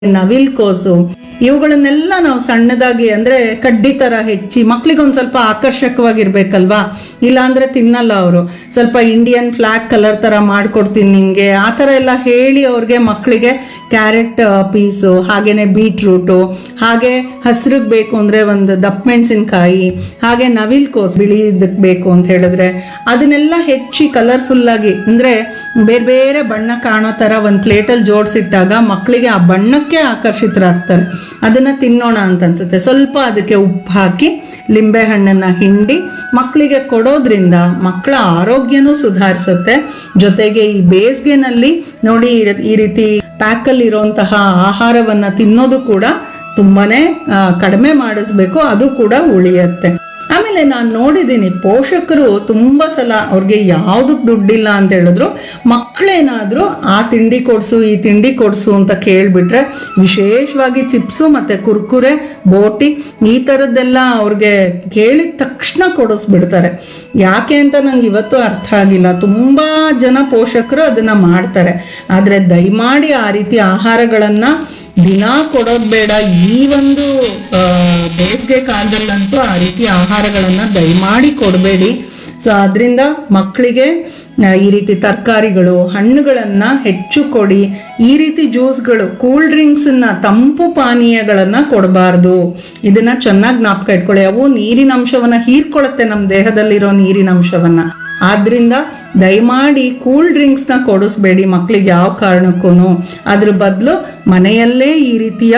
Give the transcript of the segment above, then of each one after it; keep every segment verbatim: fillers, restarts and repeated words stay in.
ನವಿಲ್ ಕೋಸು ಇವುಗಳನ್ನೆಲ್ಲ ನಾವು ಸಣ್ಣದಾಗಿ ಅಂದ್ರೆ ಕಡ್ಡಿ ತರ ಹೆಚ್ಚಿ ಮಕ್ಳಿಗೆ ಒಂದ್ ಸ್ವಲ್ಪ ಆಕರ್ಷಕವಾಗಿರ್ಬೇಕಲ್ವಾ, ಇಲ್ಲ ಅಂದ್ರೆ ತಿನ್ನಲ್ಲ ಅವರು. ಸ್ವಲ್ಪ ಇಂಡಿಯನ್ ಫ್ಲಾಗ್ ಕಲರ್ ತರ ಮಾಡ್ಕೊಡ್ತೀನಿ ನಿಂಗೆ ಆ ತರ ಎಲ್ಲ ಹೇಳಿ ಅವ್ರಿಗೆ ಮಕ್ಕಳಿಗೆ ಕ್ಯಾರೆಟ್ ಪೀಸು, ಹಾಗೇನೆ ಬೀಟ್ರೂಟು, ಹಾಗೆ ಹಸ್ರಿಗೆ ಬೇಕು ಅಂದ್ರೆ ಒಂದು ದಪ್ಪ ಮೆಣಸಿನ್ಕಾಯಿ, ಹಾಗೆ ನವಿಲ್ ಕೋಸು ಬಿಳಿ ಇದಕ್ಕೆ ಬೇಕು ಅಂತ ಹೇಳಿದ್ರೆ ಅದನ್ನೆಲ್ಲ ಹೆಚ್ಚಿ ಕಲರ್ಫುಲ್ ಆಗಿ ಅಂದ್ರೆ ಬೇರೆ ಬೇರೆ ಬಣ್ಣ ಕಾಣೋ ತರ ಒಂದ್ ಪ್ಲೇಟಲ್ಲಿ ಜೋಡಿಸಿಟ್ಟಾಗ ಮಕ್ಕಳಿಗೆ ಆ ಬಣ್ಣಕ್ಕೆ ಆಕರ್ಷಿತರಾಗ್ತಾರೆ. ಅದನ್ನ ತಿನ್ನೋಣ ಅಂತ ಅನ್ಸುತ್ತೆ. ಸ್ವಲ್ಪ ಅದಕ್ಕೆ ಉಪ್ಪು ಹಾಕಿ ಲಿಂಬೆ ಹಣ್ಣನ್ನ ಹಿಂಡಿ ಮಕ್ಕಳಿಗೆ ಕೊಡೋದ್ರಿಂದ ಮಕ್ಕಳ ಆರೋಗ್ಯನೂ ಸುಧಾರಿಸುತ್ತೆ. ಜೊತೆಗೆ ಈ ಬೇಸಿಗೆನಲ್ಲಿ ನೋಡಿ ಈ ರೀತಿ ಪ್ಯಾಕಲ್ಲಿ ಇರುವಂತಹ ಆಹಾರವನ್ನ ತಿನ್ನೋದು ಕೂಡ ತುಂಬಾನೇ ಕಡಿಮೆ ಮಾಡಿಸ್ಬೇಕು, ಅದು ಕೂಡ ಉಳಿಯತ್ತೆ. ಆಮೇಲೆ ನಾನು ನೋಡಿದ್ದೀನಿ ಪೋಷಕರು ತುಂಬಾ ಸಲ ಅವ್ರಿಗೆ ಯಾವ್ದಕ್ ದುಡ್ಡಿಲ್ಲ ಅಂತ ಹೇಳಿದ್ರು ಮಕ್ಕಳೇನಾದ್ರೂ ಆ ತಿಂಡಿ ಕೊಡ್ಸು ಈ ತಿಂಡಿ ಕೊಡ್ಸು ಅಂತ ಕೇಳ್ಬಿಟ್ರೆ ವಿಶೇಷವಾಗಿ ಚಿಪ್ಸು ಮತ್ತೆ ಕುರ್ಕುರೆ, ಬೋಟಿ ಈ ತರದ್ದೆಲ್ಲ ಅವ್ರಿಗೆ ಕೇಳಿದ ತಕ್ಷಣ ಕೊಡಿಸ್ಬಿಡ್ತಾರೆ. ಯಾಕೆ ಅಂತ ನಂಗೆ ಇವತ್ತು ಅರ್ಥ ಆಗಿಲ್ಲ. ತುಂಬಾ ಜನ ಪೋಷಕರು ಅದನ್ನ ಮಾಡ್ತಾರೆ. ಆದ್ರೆ ದಯಮಾಡಿ ಆ ರೀತಿ ಆಹಾರಗಳನ್ನ ದಿನ ಕೊಡೋದು ಬೇಡ. ಈ ಒಂದು ಬೇಸಿಗೆ ಕಾಲದಲ್ಲಂತೂ ಆ ರೀತಿ ಆಹಾರಗಳನ್ನ ದಯಮಾಡಿ ಕೊಡಬೇಡಿ. ಸೊ ಅದರಿಂದ ಮಕ್ಕಳಿಗೆ ಈ ರೀತಿ ತರಕಾರಿಗಳು, ಹಣ್ಣುಗಳನ್ನ ಹೆಚ್ಚು ಕೊಡಿ. ಈ ರೀತಿ ಜ್ಯೂಸ್ಗಳು, ಕೂಲ್ ಡ್ರಿಂಕ್ಸನ್ನ, ತಂಪು ಪಾನೀಯಗಳನ್ನ ಕೊಡಬಾರ್ದು. ಇದನ್ನ ಚೆನ್ನಾಗಿ ಜ್ಞಾಪಕ ಇಟ್ಕೊಳ್ಳಿ. ಅವು ನೀರಿನ ಅಂಶವನ್ನ ಹೀರ್ಕೊಳ್ಳುತ್ತೆ, ನಮ್ಮ ದೇಹದಲ್ಲಿರೋ ನೀರಿನ ಅಂಶವನ್ನ. ಆದ್ರಿಂದ ದಯಮಾಡಿ ಕೂಲ್ ಡ್ರಿಂಕ್ಸ್ನ ಕೊಡಿಸ್ಬೇಡಿ ಮಕ್ಕಳಿಗೆ ಯಾವ ಕಾರಣಕ್ಕೂ. ಅದ್ರ ಬದಲು ಮನೆಯಲ್ಲೇ ಈ ರೀತಿಯ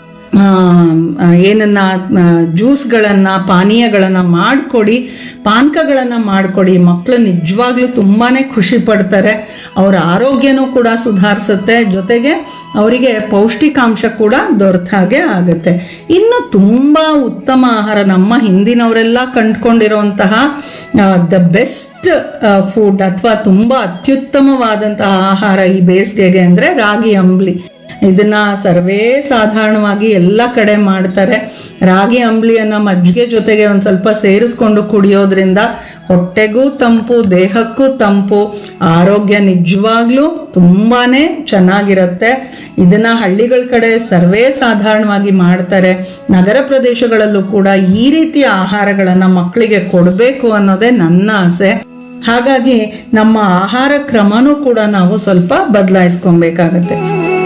ಏನನ್ನ ಜ್ಯೂಸ್ಗಳನ್ನು, ಪಾನೀಯಗಳನ್ನು ಮಾಡಿಕೊಡಿ, ಪಾನಕಗಳನ್ನು ಮಾಡಿಕೊಡಿ. ಮಕ್ಕಳು ನಿಜವಾಗ್ಲೂ ತುಂಬಾ ಖುಷಿ ಪಡ್ತಾರೆ. ಅವರ ಆರೋಗ್ಯನೂ ಕೂಡ ಸುಧಾರಿಸುತ್ತೆ. ಜೊತೆಗೆ ಅವರಿಗೆ ಪೌಷ್ಟಿಕಾಂಶ ಕೂಡ ದೊರೆತ ಹಾಗೆ ಆಗುತ್ತೆ. ಇನ್ನು ತುಂಬ ಉತ್ತಮ ಆಹಾರ, ನಮ್ಮ ಹಿಂದಿನವರೆಲ್ಲ ಕಂಡುಕೊಂಡಿರುವಂತಹ ದ ಬೆಸ್ಟ್ ಫುಡ್ ಅಥವಾ ತುಂಬ ಅತ್ಯುತ್ತಮವಾದಂತಹ ಆಹಾರ ಈ ಬೇಸಿಗೆಗೆ ಅಂದರೆ ರಾಗಿ ಅಂಬ್ಲಿ. ಇದನ್ನ ಸರ್ವೇ ಸಾಧಾರಣವಾಗಿ ಎಲ್ಲ ಕಡೆ ಮಾಡ್ತಾರೆ. ರಾಗಿ ಅಂಬ್ಲಿಯನ್ನ ಮಜ್ಜಿಗೆ ಜೊತೆಗೆ ಒಂದು ಸ್ವಲ್ಪ ಸೇರಿಸ್ಕೊಂಡು ಕುಡಿಯೋದ್ರಿಂದ ಹೊಟ್ಟೆಗೂ ತಂಪು, ದೇಹಕ್ಕೂ ತಂಪು, ಆರೋಗ್ಯ ನಿಜವಾಗ್ಲೂ ತುಂಬಾನೇ ಚೆನ್ನಾಗಿರುತ್ತೆ. ಇದನ್ನ ಹಳ್ಳಿಗಳ ಕಡೆ ಸರ್ವೇ ಸಾಧಾರಣವಾಗಿ ಮಾಡ್ತಾರೆ. ನಗರ ಪ್ರದೇಶಗಳಲ್ಲೂ ಕೂಡ ಈ ರೀತಿಯ ಆಹಾರಗಳನ್ನ ಮಕ್ಕಳಿಗೆ ಕೊಡಬೇಕು ಅನ್ನೋದೇ ನನ್ನ ಆಸೆ. ಹಾಗಾಗಿ ನಮ್ಮ ಆಹಾರ ಕ್ರಮನೂ ಕೂಡ ನಾವು ಸ್ವಲ್ಪ ಬದಲಾಯಿಸ್ಕೊಬೇಕಾಗತ್ತೆ.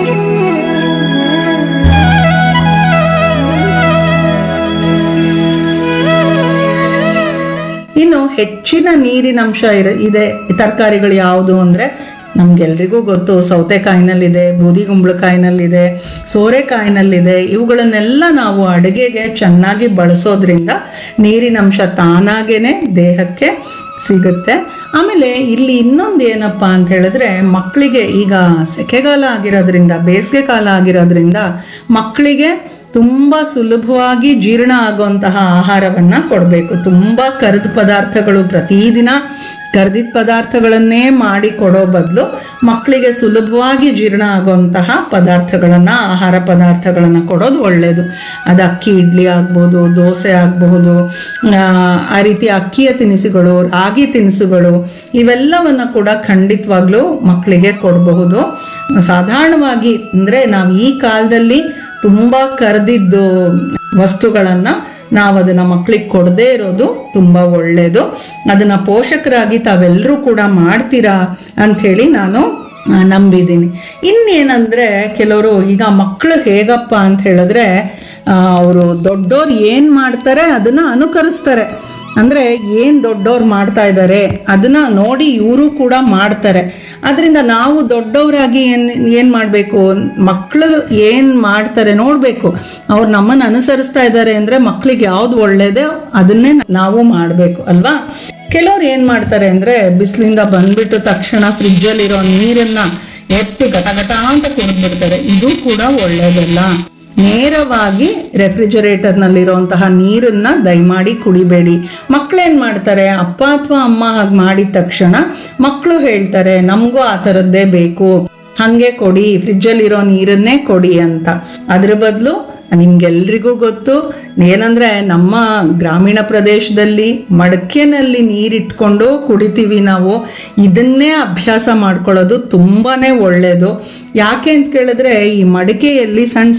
ಇನ್ನು ಹೆಚ್ಚಿನ ನೀರಿನಂಶ ಇರ ಇದೆ ತರಕಾರಿಗಳು ಯಾವುದು ಅಂದರೆ ನಮ್ಗೆಲ್ರಿಗೂ ಗೊತ್ತು. ಸೌತೆಕಾಯಿನಲ್ಲಿದೆ, ಬೂದಿಗುಂಬಳಕಾಯಿನಲ್ಲಿದೆ, ಸೋರೆಕಾಯಿನಲ್ಲಿದೆ. ಇವುಗಳನ್ನೆಲ್ಲ ನಾವು ಅಡುಗೆಗೆ ಚೆನ್ನಾಗಿ ಬಳಸೋದ್ರಿಂದ ನೀರಿನಂಶ ತಾನಾಗೇನೆ ದೇಹಕ್ಕೆ ಸಿಗುತ್ತೆ. ಆಮೇಲೆ ಇಲ್ಲಿ ಇನ್ನೊಂದು ಏನಪ್ಪ ಅಂತ ಹೇಳಿದ್ರೆ ಮಕ್ಕಳಿಗೆ ಈಗ ಸೆಕೆಗಾಲ ಆಗಿರೋದ್ರಿಂದ, ಬೇಸಿಗೆ ಕಾಲ ಆಗಿರೋದ್ರಿಂದ ಮಕ್ಕಳಿಗೆ ತುಂಬ ಸುಲಭವಾಗಿ ಜೀರ್ಣ ಆಗುವಂತಹ ಆಹಾರವನ್ನು ಕೊಡಬೇಕು. ತುಂಬ ಕರಿದ ಪದಾರ್ಥಗಳು, ಪ್ರತಿದಿನ ಕರ್ದಿದ ಪದಾರ್ಥಗಳನ್ನೇ ಮಾಡಿ ಕೊಡೋ ಬದಲು ಮಕ್ಕಳಿಗೆ ಸುಲಭವಾಗಿ ಜೀರ್ಣ ಆಗುವಂತಹ ಪದಾರ್ಥಗಳನ್ನು, ಆಹಾರ ಪದಾರ್ಥಗಳನ್ನು ಕೊಡೋದು ಒಳ್ಳೆಯದು. ಅದು ಅಕ್ಕಿ ಇಡ್ಲಿ ಆಗ್ಬೋದು, ದೋಸೆ ಆಗಬಹುದು, ಆ ರೀತಿ ಅಕ್ಕಿಯ ತಿನಿಸುಗಳು, ರಾಗಿ ತಿನಿಸುಗಳು, ಇವೆಲ್ಲವನ್ನು ಕೂಡ ಖಂಡಿತವಾಗ್ಲೂ ಮಕ್ಕಳಿಗೆ ಕೊಡಬಹುದು. ಸಾಧಾರಣವಾಗಿ ಅಂದರೆ ನಾವು ಈ ಕಾಲದಲ್ಲಿ ತುಂಬ ಕರೆದಿದ್ದು ವಸ್ತುಗಳನ್ನು ನಾವು ಅದನ್ನು ಮಕ್ಕಳಿಗೆ ಕೊಡದೇ ಇರೋದು ತುಂಬ ಒಳ್ಳೆಯದು. ಅದನ್ನು ಪೋಷಕರಾಗಿ ತಾವೆಲ್ಲರೂ ಕೂಡ ಮಾಡ್ತೀರಾ ಅಂಥೇಳಿ ನಾನು ನಂಬಿದ್ದೀನಿ. ಇನ್ನೇನಂದರೆ ಕೆಲವರು ಈಗ ಮಕ್ಕಳು ಹೇಗಪ್ಪ ಅಂತ ಹೇಳಿದ್ರೆ ಅವರು ದೊಡ್ಡೋರು ಏನು ಮಾಡ್ತಾರೆ ಅದನ್ನು ಅನುಕರಿಸ್ತಾರೆ. ಅಂದರೆ ಏನು ದೊಡ್ಡವ್ರು ಮಾಡ್ತಾ ಇದ್ದಾರೆ ಅದನ್ನ ನೋಡಿ ಇವರು ಕೂಡ ಮಾಡ್ತಾರೆ. ಅದರಿಂದ ನಾವು ದೊಡ್ಡವರಾಗಿ ಏನು ಏನು ಮಾಡಬೇಕು, ಮಕ್ಕಳು ಏನು ಮಾಡ್ತಾರೆ ನೋಡಬೇಕು. ಅವ್ರು ನಮ್ಮನ್ನು ಅನುಸರಿಸ್ತಾ ಇದ್ದಾರೆ ಅಂದರೆ ಮಕ್ಕಳಿಗೆ ಯಾವ್ದು ಒಳ್ಳೇದೇ ಅದನ್ನೇ ನಾವು ಮಾಡಬೇಕು ಅಲ್ವಾ. ಕೆಲವ್ರು ಏನು ಮಾಡ್ತಾರೆ ಅಂದರೆ ಬಿಸಿಲಿಂದ ಬಂದ್ಬಿಟ್ಟು ತಕ್ಷಣ ಫ್ರಿಜ್ಜಲ್ಲಿರೋ ನೀರನ್ನು ಎತ್ತಿ ಗಟಗಟ ಅಂತ ಕುಡಿದ್ಬಿಡ್ತಾರೆ. ಇದು ಕೂಡ ಒಳ್ಳೇದಲ್ಲ. ನೇರವಾಗಿ ರೆಫ್ರಿಜರೇಟರ್ನಲ್ಲಿರುವಂತಹ ನೀರನ್ನ ದಯಮಾಡಿ ಕುಡಿಬೇಡಿ. ಮಕ್ಕಳೇನು ಮಾಡ್ತಾರೆ, ಅಪ್ಪ ಅಥವಾ ಅಮ್ಮ ಹಾಗೆ ಮಾಡಿದ ತಕ್ಷಣ ಮಕ್ಕಳು ಹೇಳ್ತಾರೆ ನಮಗೂ ಆ ಥರದ್ದೇ ಬೇಕು, ಹಾಗೆ ಕೊಡಿ, ಫ್ರಿಜ್ಜಲ್ಲಿರೋ ನೀರನ್ನೇ ಕೊಡಿ ಅಂತ. ಅದ್ರ ಬದಲು ನಿಮ್ಗೆಲ್ರಿಗೂ ಗೊತ್ತು ಏನಂದ್ರೆ ನಮ್ಮ ಗ್ರಾಮೀಣ ಪ್ರದೇಶದಲ್ಲಿ ಮಡಕೆನಲ್ಲಿ ನೀರಿಟ್ಕೊಂಡು ಕುಡಿತೀವಿ ನಾವು. ಇದನ್ನೇ ಅಭ್ಯಾಸ ಮಾಡ್ಕೊಳ್ಳೋದು ತುಂಬಾನೇ ಒಳ್ಳೆಯದು. ಯಾಕೆ ಅಂತ ಕೇಳಿದ್ರೆ ಈ ಮಡಿಕೆಯಲ್ಲಿ ಸಣ್ಣ